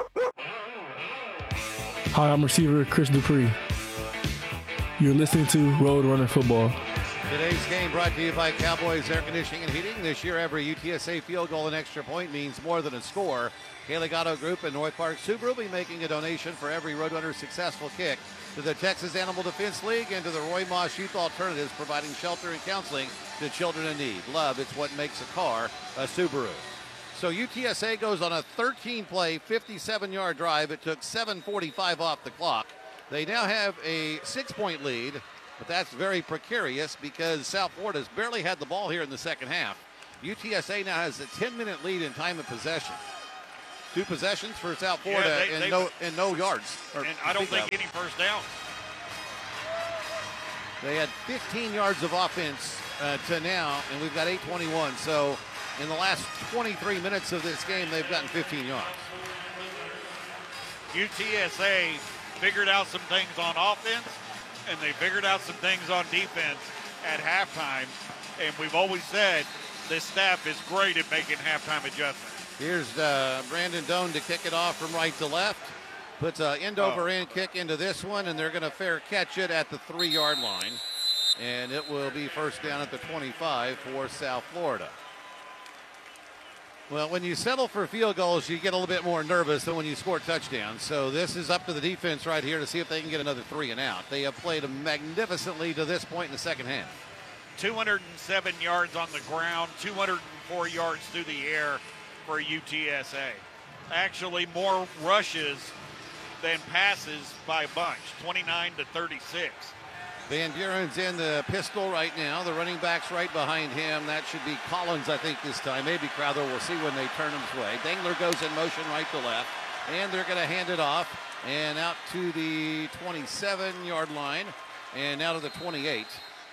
Hi, I'm receiver Chris Dupree. You're listening to Roadrunner Football. Today's game brought to you by Cowboys Air Conditioning and Heating. This year, every UTSA field goal and extra point means more than a score. Haley Gatto Group and North Park Subaru will be making a donation for every Roadrunner successful kick to the Texas Animal Defense League and to the Roy Moss Youth Alternatives, providing shelter and counseling to children in need. Love, it's what makes a car a Subaru. So UTSA goes on a 13-play, 57-yard drive. It took 7:45 off the clock. They now have a 6-point lead, but that's very precarious because South Florida's barely had the ball here in the second half. UTSA now has a 10-minute lead in time of possession. 2 possessions for South Florida and no yards. And I don't think any first downs. They had 15 yards of offense to now, and we've got 8:21. So in the last 23 minutes of this game, they've gotten 15 yards. UTSA figured out some things on offense, and they figured out some things on defense at halftime. And we've always said this staff is great at making halftime adjustments. Here's Brandon Doan to kick it off from right to left. Puts an end-over-end kick into this one, and they're going to fair catch it at the 3-yard line. And it will be first down at the 25 for South Florida. Well, when you settle for field goals, you get a little bit more nervous than when you score touchdowns. So this is up to the defense right here to see if they can get another 3 and out. They have played magnificently to this point in the second half. 207 yards on the ground, 204 yards through the air for UTSA. Actually, more rushes than passes by a bunch, 29-36. Van Buren's in the pistol right now. The running back's right behind him. That should be Collins, I think, this time. Maybe Crowther. We'll see when they turn his way. Dangler goes in motion right to left, and they're going to hand it off and out to the 27-yard line and out of the 28.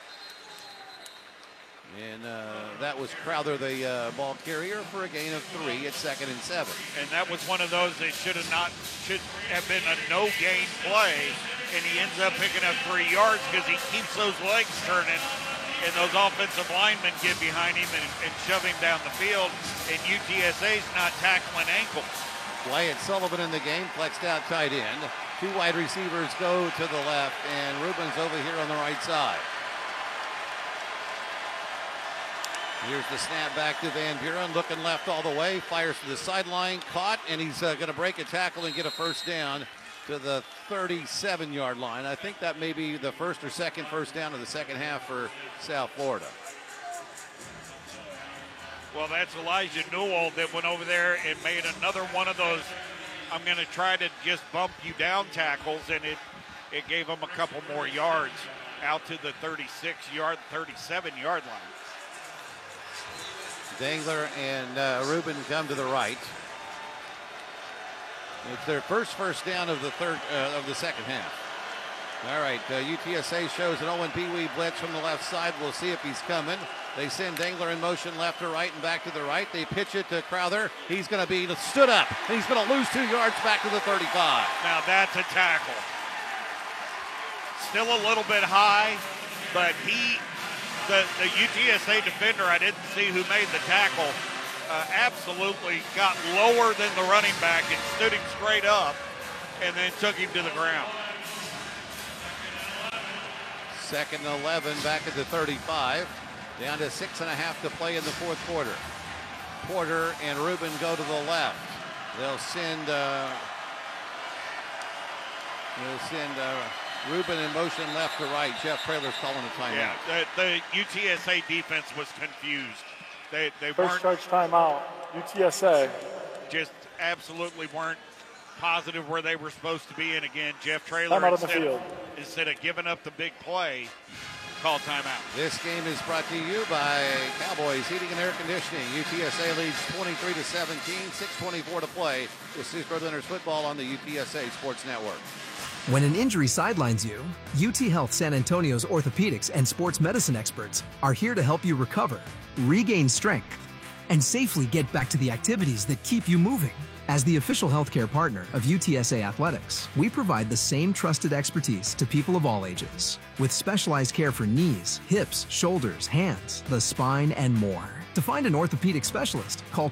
And that was Crowther, the ball carrier, for a gain of 3 at 2nd and 7. And that was one of those that should have been a no-gain play. And he ends up picking up 3 yards because he keeps those legs turning, and those offensive linemen get behind him and shove him down the field, and UTSA's not tackling ankles. Wyatt Sullivan in the game, flexed out tight end. 2 wide receivers go to the left, and Rubin's over here on the right side. Here's the snap back to Van Buren, looking left all the way, fires to the sideline, caught, and he's going to break a tackle and get a first down to the 37-yard line. I think that may be the first or second first down of the second half for South Florida. Well, that's Elijah Newell that went over there and made another one of those I'm going to try to just bump you down tackles, and it gave him a couple more yards out to the 36-yard, 37-yard line. Dangler and Rubin come to the right. It's their first down of the second half. All right, UTSA shows an Owen Pee-wee blitz from the left side. We'll see if he's coming. They send Dangler in motion left to right and back to the right. They pitch it to Crowther. He's going to be stood up, and he's going to lose 2 yards back to the 35. Now that's a tackle. Still a little bit high, but the UTSA defender, I didn't see who made the tackle, absolutely got lower than the running back and stood him straight up and then took him to the ground. 2nd and 11 back at the 35. Down to 6.5 to play in the fourth quarter. Porter and Rubin go to the left. They'll send Rubin in motion left to right. Jeff Traylor's calling a timeout. Yeah, the UTSA defense was confused. They First charge timeout, UTSA. Just absolutely weren't positive where they were supposed to be. And again, Jeff Traylor, instead of giving up the big play, called timeout. This game is brought to you by Cowboys Heating and Air Conditioning. UTSA leads 23-17, 6:24 to play with Sioux Roadrunners football on the UTSA Sports Network. When an injury sidelines you, UT Health San Antonio's orthopedics and sports medicine experts are here to help you recover, regain strength, and safely get back to the activities that keep you moving. As the official healthcare partner of UTSA Athletics, we provide the same trusted expertise to people of all ages, with specialized care for knees, hips, shoulders, hands, the spine, and more. To find an orthopedic specialist, call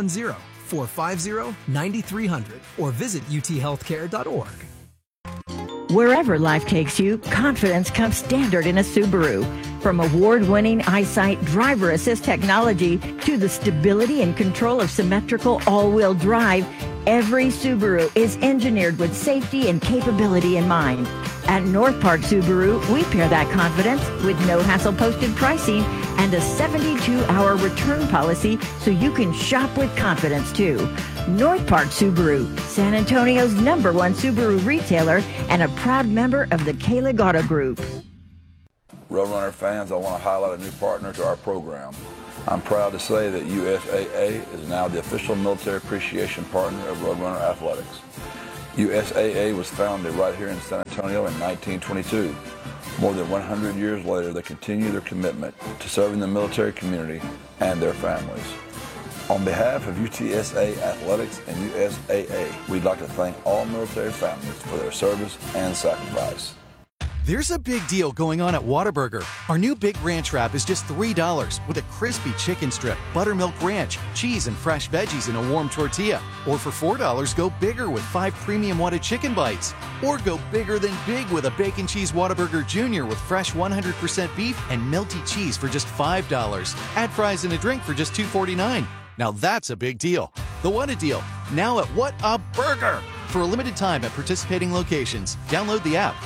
210-450-9300 or visit uthealthcare.org. Wherever life takes you, confidence comes standard in a Subaru. From award-winning EyeSight driver assist technology to the stability and control of symmetrical all-wheel drive, every Subaru is engineered with safety and capability in mind. At North Park Subaru, we pair that confidence with no-hassle posted pricing and a 72-hour return policy so you can shop with confidence too. North Park Subaru, San Antonio's #1 Subaru retailer and a proud member of the Kalig Auto Group. Roadrunner fans, I want to highlight a new partner to our program. I'm proud to say that USAA is now the official military appreciation partner of Roadrunner Athletics. USAA was founded right here in San Antonio in 1922. More than 100 years later, they continue their commitment to serving the military community and their families. On behalf of UTSA Athletics and USAA, we'd like to thank all military families for their service and sacrifice. There's a big deal going on at Whataburger. Our new Big Ranch Wrap is just $3 with a crispy chicken strip, buttermilk ranch, cheese, and fresh veggies in a warm tortilla. Or for $4, go bigger with 5 premium Whata chicken bites. Or go bigger than big with a Bacon Cheese Whataburger Jr. with fresh 100% beef and melty cheese for just $5. Add fries and a drink for just $2.49. Now that's a big deal. The Whata deal, now at What a Burger! For a limited time at participating locations. Download the app.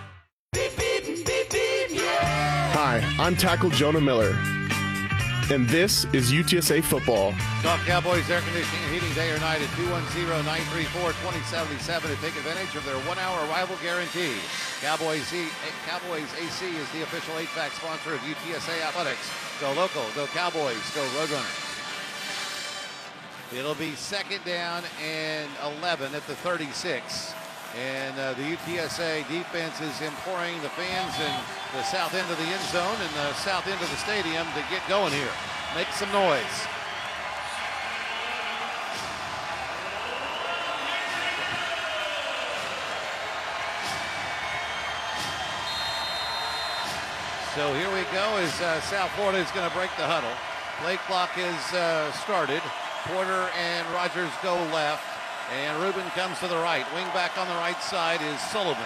Hi, I'm Tackle Jonah Miller, and this is UTSA Football. Talk Cowboys Air Conditioning and Heating day or night at 210-934-2077 to take advantage of their 1-hour arrival guarantee. Cowboys AC is the official HVAC sponsor of UTSA Athletics. Go local, go Cowboys, go Roadrunner. It'll be second down and 11 at the 36. And the UTSA defense is imploring the fans in the south end of the end zone and the south end of the stadium to get going here. Make some noise. So here we go as South Florida is going to break the huddle. Play clock is started. Porter and Rogers go left. And Rubin comes to the right. Wing back on the right side is Sullivan.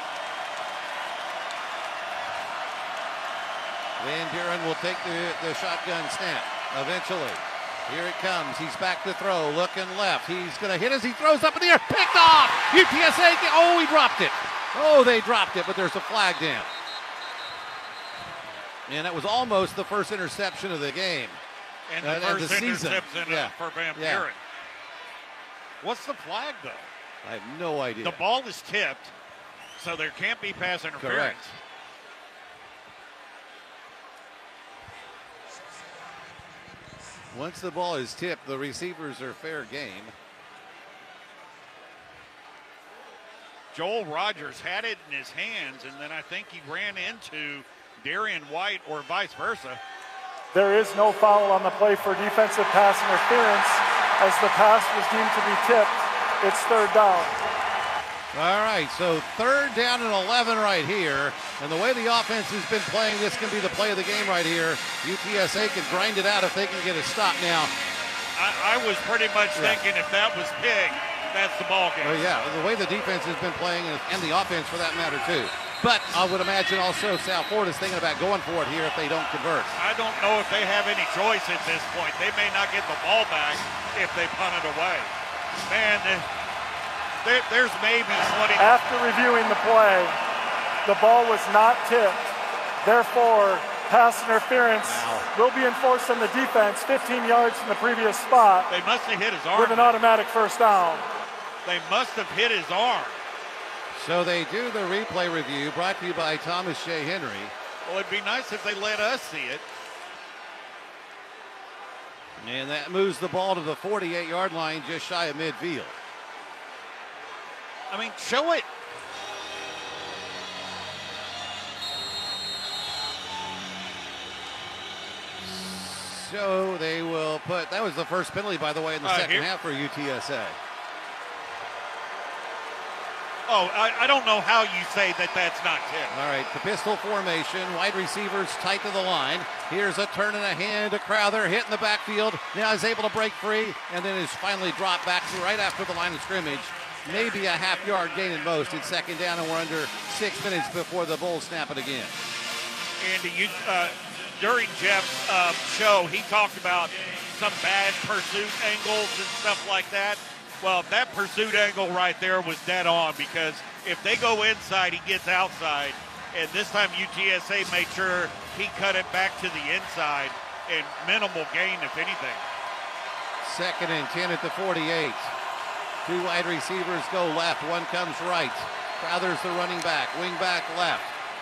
Van Buren will take the shotgun snap eventually. Here it comes. He's back to throw. Looking left. He's going to hit as he throws up in the air. Picked off. UTSA. Oh, he dropped it. Oh, they dropped it, but there's a flag down. And that was almost the first interception of the game. And the first interception yeah. for Van Buren. Yeah. What's the flag, though? I have no idea. The ball is tipped, so there can't be pass interference. Correct. Once the ball is tipped, the receivers are fair game. Joel Rogers had it in his hands, and then I think he ran into Darian White or vice versa. There is no foul on the play for defensive pass interference as the pass was deemed to be tipped. It's third down. All right, so third down and 11 right here. And the way the offense has been playing, this can be the play of the game right here. UTSA can grind it out if they can get a stop now. I was pretty much thinking if that was big, that's the ball game. Oh, yeah, the way the defense has been playing, and the offense for that matter, too. But I would imagine also South Florida's thinking about going for it here if they don't convert. I don't know if they have any choice at this point. They may not get the ball back if they punt it away. Man, there's maybe 20. After reviewing the play, the ball was not tipped. Therefore, pass interference will be enforced on the defense 15 yards from the previous spot. They must have hit his arm. With an automatic first down. They must have hit his arm. So they do the replay review, brought to you by Thomas J. Henry. Well, it'd be nice if they let us see it. And that moves the ball to the 48-yard line, just shy of midfield. I mean, show it. So they will put, that was the first penalty, by the way, in the second half for UTSA. Oh, I don't know how you say that that's not tipped. All right, the pistol formation, wide receivers tight to the line. Here's a turn and a hand to Crowther, hit in the backfield. Now he's able to break free, and then is finally dropped back right after the line of scrimmage. Maybe a half-yard gain at most. It's second down, and we're under 6 minutes before the Bulls snap it again. Andy, during Jeff's show, he talked about some bad pursuit angles and stuff like that. Well, that pursuit angle right there was dead on, because if they go inside, he gets outside. And this time UTSA made sure he cut it back to the inside, and minimal gain, if anything. Second and 10 at the 48. Two wide receivers go left, one comes right. Crowther's the running back, wing back left.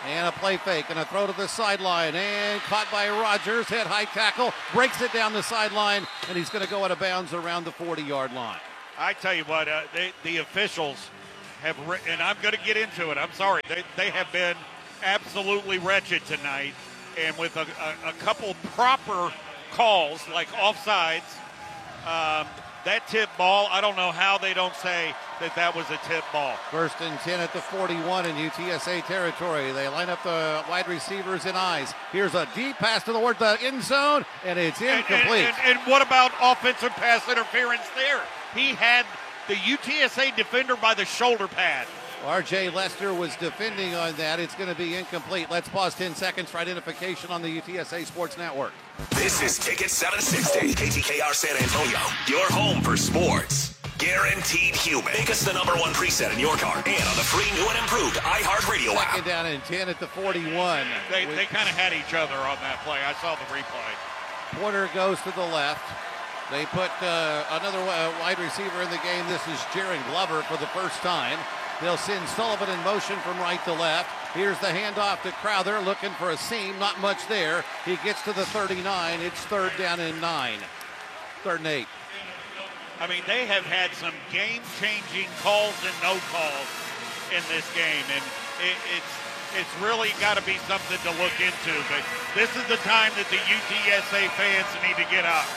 And a play fake and a throw to the sideline. And caught by Rogers. Head high tackle. Breaks it down the sideline. And he's going to go out of bounds around the 40-yard line. I tell you what, the officials have, and I'm going to get into it. I'm sorry. They have been absolutely wretched tonight. And with a couple proper calls, like offsides, that tip ball, I don't know how they don't say that was a tip ball. 1st and 10 at the 41 in UTSA territory. They line up the wide receivers in eyes. Here's a deep pass towards the end zone, and it's incomplete. And what about offensive pass interference there? He had the UTSA defender by the shoulder pad. R.J. Lester was defending on that. It's going to be incomplete. Let's pause 10 seconds for identification on the UTSA Sports Network. This is Ticket 760, KTKR San Antonio, your home for sports. Guaranteed human. Make us the #1 preset in your car and on the free new and improved iHeartRadio app. 2nd down and 10 at the 41. They kind of had each other on that play. I saw the replay. Porter goes to the left. They put another wide receiver in the game. This is Jaron Glover for the first time. They'll send Sullivan in motion from right to left. Here's the handoff to Crowther, looking for a seam. Not much there. He gets to the 39. It's 3rd down and 9. 3rd and 8. I mean, they have had some game-changing calls and no calls in this game, and it's really got to be something to look into. But this is the time that the UTSA fans need to get up.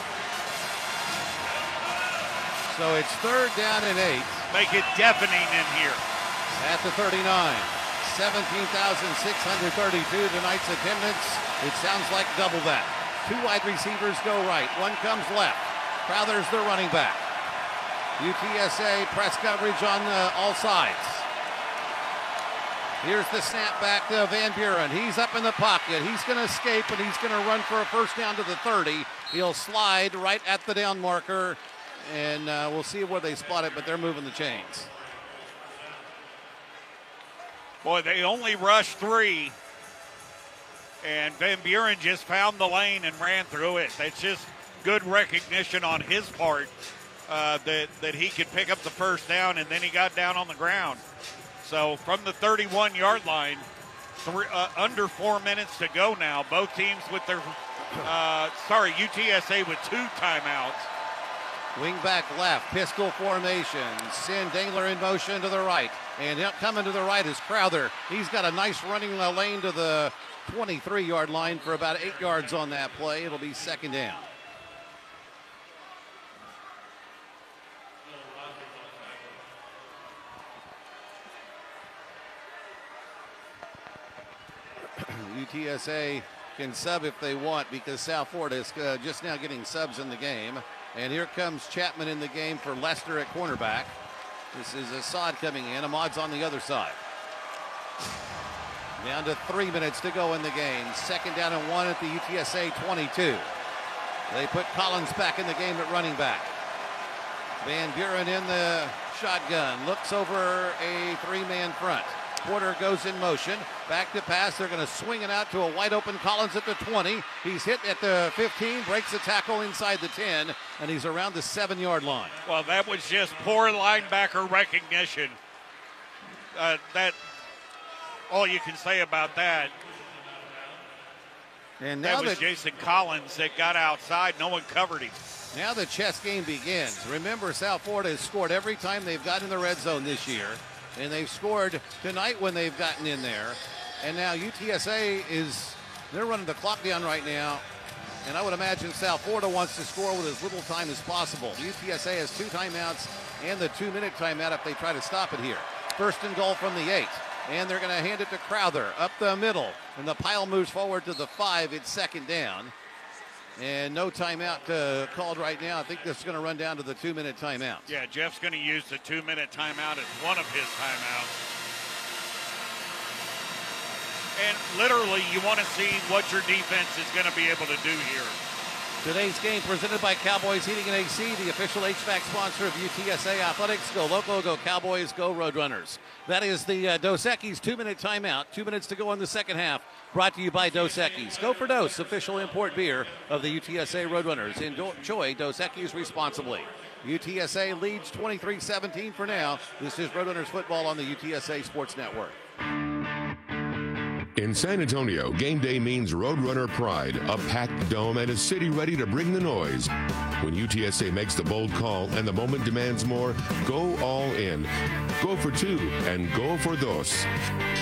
So it's 3rd down and 8. Make it deafening in here. At the 39. 17,632 tonight's attendance. It sounds like double that. 2 wide receivers go right. 1 comes left. Crowther's the running back. UTSA press coverage on all sides. Here's the snap back to Van Buren. He's up in the pocket. He's going to escape, and he's going to run for a first down to the 30. He'll slide right at the down marker, and we'll see where they spot it, but they're moving the chains. Boy, they only rushed 3, and Van Buren just found the lane and ran through it. That's just good recognition on his part that he could pick up the first down, and then he got down on the ground. So from the 31-yard line, under 4 minutes to go now. Both teams with their, UTSA with 2 timeouts. Wing back left, pistol formation. Send Dangler in motion to the right. And coming to the right is Crowther. He's got a nice running lane to the 23-yard line for about 8 yards on that play. It'll be 2nd down. UTSA can sub if they want because South Florida is just now getting subs in the game. And here comes Chapman in the game for Lester at cornerback. This is Assad coming in. Ahmad's on the other side. Down to 3 minutes to go in the game. 2nd down and 1 at the UTSA 22. They put Collins back in the game at running back. Van Buren in the shotgun. Looks over a 3-man front. Porter goes in motion. Back to pass. They're going to swing it out to a wide open Collins at the 20. He's hit at the 15, breaks the tackle inside the 10, and he's around the 7-yard line. Well, that was just poor linebacker recognition. That all you can say about that. And now that was Jason Collins that got outside. No one covered him. Now the chess game begins. Remember, South Florida has scored every time they've gotten in the red zone this year. And they've scored tonight when they've gotten in there. And now UTSA they're running the clock down right now. And I would imagine South Florida wants to score with as little time as possible. UTSA has 2 timeouts and the 2-minute timeout if they try to stop it here. 1st and goal from the 8. And they're going to hand it to Crowther up the middle. And the pile moves forward to the 5. It's 2nd down. And no timeout called right now. I think this is going to run down to the 2-minute timeout. Yeah, Jeff's going to use the 2-minute timeout as one of his timeouts. And literally, you want to see what your defense is going to be able to do here. Today's game presented by Cowboys Heating and AC, the official HVAC sponsor of UTSA Athletics. Go Loco, go Cowboys, go Roadrunners. That is the Dos Equis 2-minute timeout. 2 minutes to go in the second half. Brought to you by Dos Equis. Go for Dos, official import beer of the UTSA Roadrunners. Enjoy Dos Equis responsibly. UTSA leads 23-17 for now. This is Roadrunners football on the UTSA Sports Network. In San Antonio, game day means Roadrunner pride, a packed dome, and a city ready to bring the noise. When UTSA makes the bold call and the moment demands more, go all in. Go for two and go for dos.